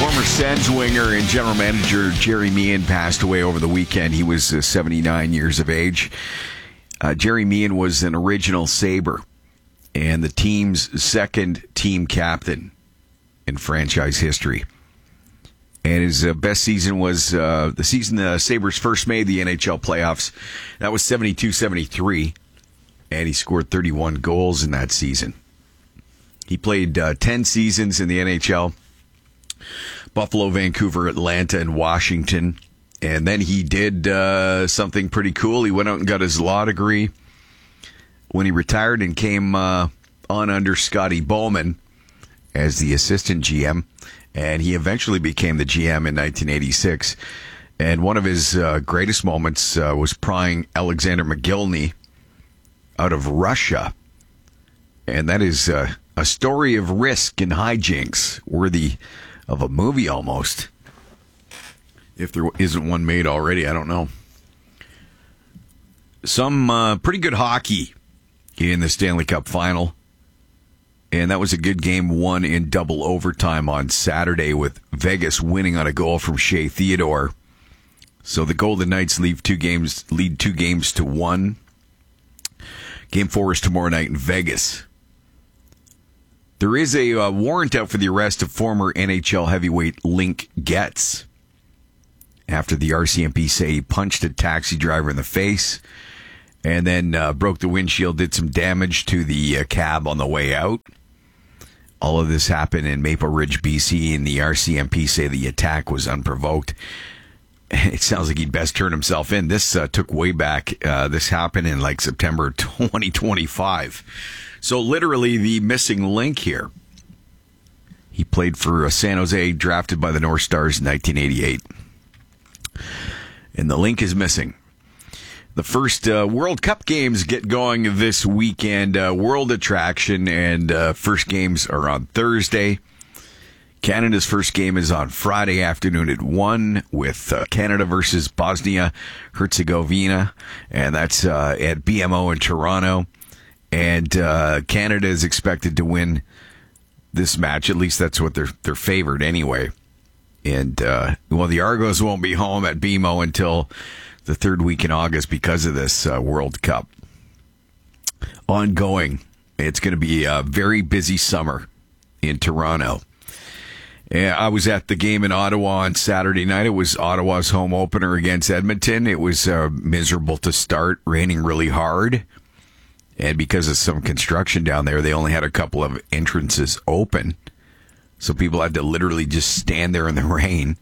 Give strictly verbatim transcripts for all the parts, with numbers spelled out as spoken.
Former Sens winger and general manager Jerry Meehan passed away over the weekend. He was uh, seventy-nine years of age. Uh, Jerry Meehan was an original Sabre and the team's second team captain in franchise history. And his uh, best season was uh, the season the Sabres first made the N H L playoffs. That was seventy-two seventy-three, and he scored thirty-one goals in that season. He played uh, ten seasons in the N H L. Buffalo, Vancouver, Atlanta, and Washington. And then he did uh, something pretty cool. He went out and got his law degree when he retired and came uh, on under Scotty Bowman as the assistant G M. And he eventually became the G M in nineteen eighty-six. And one of his uh, greatest moments uh, was prying Alexander Mogilny out of Russia. And that is uh, a story of risk and hijinks worthy of a movie almost. If there isn't one made already, I don't know. Some uh, pretty good hockey in the Stanley Cup final. And that was a good game, won in double overtime on Saturday with Vegas winning on a goal from Shea Theodore. So the Golden Knights lead two games, lead two games to one. Game four is tomorrow night in Vegas. There is a uh, warrant out for the arrest of former N H L heavyweight Link Getz after the R C M P say he punched a taxi driver in the face and then uh, broke the windshield, did some damage to the uh, cab on the way out. All of this happened in Maple Ridge, B C, and the R C M P say the attack was unprovoked. It sounds like he'd best turn himself in. This uh, took way back. Uh, this happened in like September twenty twenty-five. So literally the missing link here. He played for uh, San Jose, drafted by the North Stars in nineteen eighty-eight. And the link is missing. The first uh, World Cup games get going this weekend. Uh, world attraction, and uh, first games are on Thursday. Canada's first game is on Friday afternoon at one with uh, Canada versus Bosnia Herzegovina, and that's uh, at B M O in Toronto. And uh, Canada is expected to win this match. At least that's what they're they're favored anyway. And uh, well, the Argos won't be home at B M O until the third week in August because of this uh, World Cup. Ongoing, it's going to be a very busy summer in Toronto. And I was at the game in Ottawa on Saturday night. It was Ottawa's home opener against Edmonton. It was uh, miserable to start, raining really hard. And because of some construction down there, they only had a couple of entrances open. So people had to literally just stand there in the rain.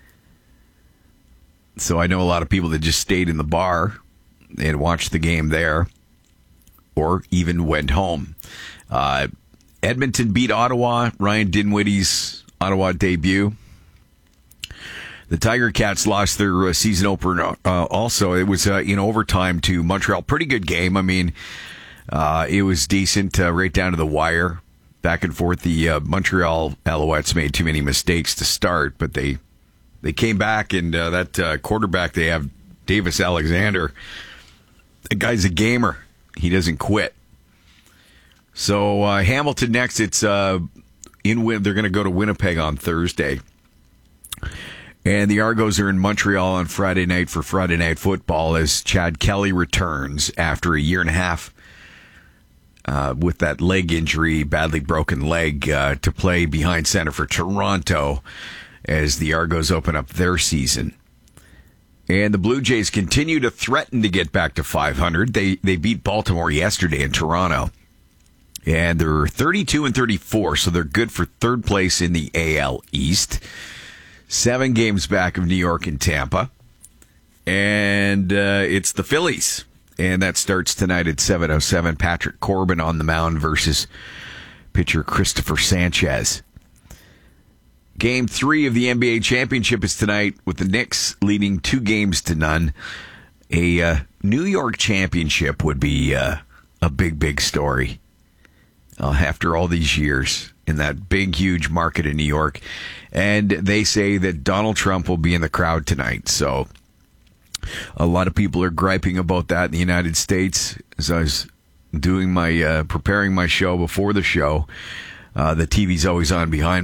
So I know a lot of people that just stayed in the bar and watched the game there, or even went home. Uh, Edmonton beat Ottawa, Ryan Dinwiddie's Ottawa debut. The Tiger Cats lost their uh, season opener uh, also. It was uh, in overtime to Montreal. Pretty good game. I mean, uh, it was decent uh, right down to the wire. Back and forth. The uh, Montreal Alouettes made too many mistakes to start, but they they came back, and uh, that uh, quarterback they have, Davis Alexander, the guy's a gamer. He doesn't quit. So uh, Hamilton next. It's uh, in Win. They're going to go to Winnipeg on Thursday, and the Argos are in Montreal on Friday night for Friday Night Football as Chad Kelly returns after a year and a half uh, with that leg injury, badly broken leg, uh, to play behind center for Toronto as the Argos open up their season. And the Blue Jays continue to threaten to get back to five hundred. They they beat Baltimore yesterday in Toronto. And they're thirty-two and thirty-four, so they're good for third place in the A L East. Seven games back of New York and Tampa. And uh, it's the Phillies. And that starts tonight at seven oh seven. Patrick Corbin on the mound versus pitcher Christopher Sanchez. Game three of the N B A championship is tonight with the Knicks leading two games to none. A uh, New York championship would be uh, a big, big story uh, after all these years in that big, huge market in New York. And they say that Donald Trump will be in the crowd tonight. So a lot of people are griping about that in the United States. As I was doing my, uh, preparing my show before the show, uh, the T V's always on behind me.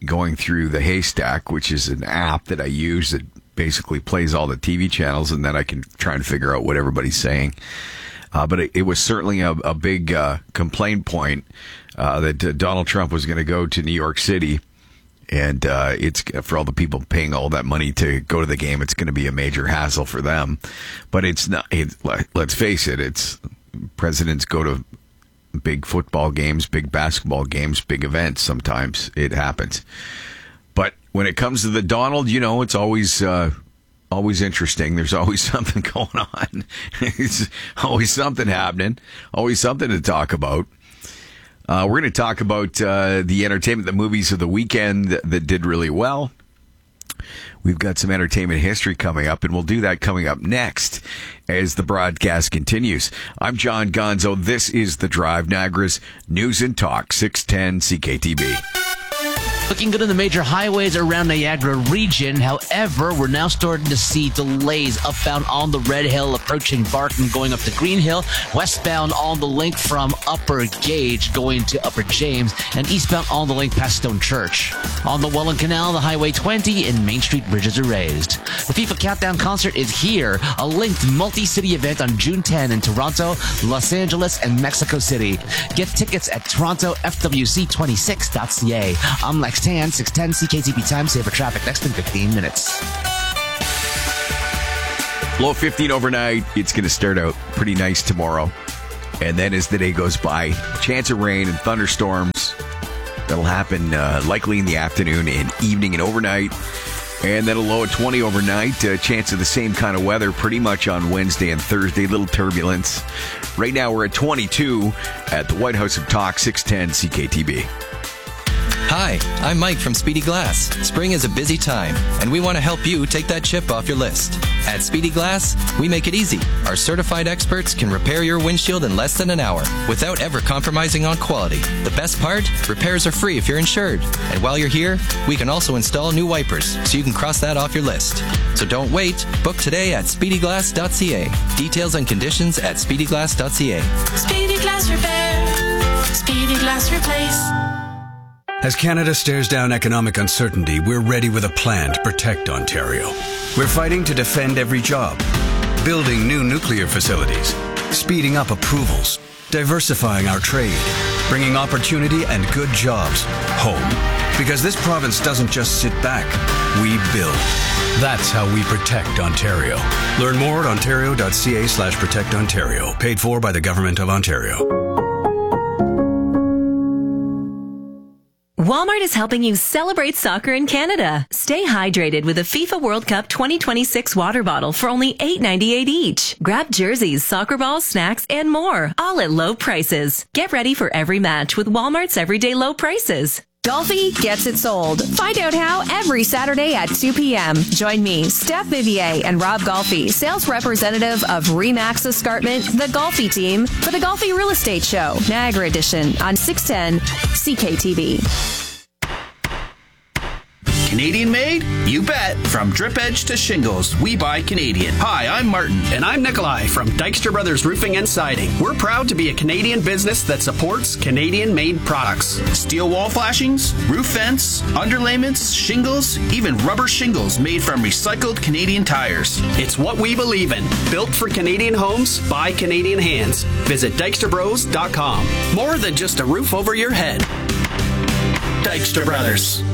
going through the Haystack, which is an app that I use that basically plays all the T V channels, and then I can try and figure out what everybody's saying. Uh, but it, it was certainly a, a big uh, complaint point uh, that uh, Donald Trump was going to go to New York City. And uh, it's for all the people paying all that money to go to the game, it's going to be a major hassle for them. But it's not. It, let's face it. It's presidents go to big football games, big basketball games, big events. Sometimes it happens. But when it comes to the Donald, you know, it's always uh, always interesting. There's always something going on. It's always something happening. Always something to talk about. Uh, we're going to talk about uh, the entertainment, the movies of the weekend that, that did really well. We've got some entertainment history coming up, and we'll do that coming up next as the broadcast continues. I'm John Gonzo. This is The Drive, Niagara's News and Talk, six ten C K T B. Looking good on the major highways around Niagara region. However, we're now starting to see delays upbound on the Red Hill, approaching Barton, going up to Green Hill, westbound on the link from Upper Gage, going to Upper James, and eastbound on the link past Stone Church. On the Welland Canal, the Highway twenty and Main Street bridges are raised. The FIFA Countdown concert is here, a linked multi-city event on June tenth in Toronto, Los Angeles, and Mexico City. Get tickets at toronto f w c twenty-six dot c a. I'm Lex Tan, six ten C K T B time saver traffic next in fifteen minutes. Low fifteen overnight. It's going to start out pretty nice tomorrow. And then as the day goes by, chance of rain and thunderstorms. That'll happen uh, likely in the afternoon and evening and overnight. And then a low of twenty overnight. Uh, chance of the same kind of weather pretty much on Wednesday and Thursday. Little turbulence. Right now we're at twenty-two at the White House of Talk, six ten C K T B. Hi, I'm Mike from Speedy Glass. Spring is a busy time, and we want to help you take that chip off your list. At Speedy Glass, we make it easy. Our certified experts can repair your windshield in less than an hour without ever compromising on quality. The best part? Repairs are free if you're insured. And while you're here, we can also install new wipers, so you can cross that off your list. So don't wait. Book today at speedy glass dot c a. Details and conditions at speedy glass dot c a. Speedy Glass Repair. Speedy Glass Replace. As Canada stares down economic uncertainty, we're ready with a plan to protect Ontario. We're fighting to defend every job, building new nuclear facilities, speeding up approvals, diversifying our trade, bringing opportunity and good jobs home. Because this province doesn't just sit back, we build. That's how we protect Ontario. Learn more at ontario dot c a slash protect ontario. Paid for by the Government of Ontario. Walmart is helping you celebrate soccer in Canada. Stay hydrated with a FIFA World Cup twenty twenty-six water bottle for only eight ninety-eight each. Grab jerseys, soccer balls, snacks, and more, all at low prices. Get ready for every match with Walmart's everyday low prices. Golfi gets it sold. Find out how every Saturday at two p.m. Join me, Steph Vivier, and Rob Golfi, sales representative of Remax Escarpment, the Golfi team, for the Golfi Real Estate Show, Niagara Edition, on six ten C K T V. Canadian made? You bet. From drip edge to shingles, we buy Canadian. Hi, I'm Martin. And I'm Nikolai from Dykstra Brothers Roofing and Siding. We're proud to be a Canadian business that supports Canadian-made products. Steel wall flashings, roof vents, underlayments, shingles, even rubber shingles made from recycled Canadian tires. It's what we believe in. Built for Canadian homes by Canadian hands. Visit dykstra bros dot com. More than just a roof over your head. Dykstra Brothers.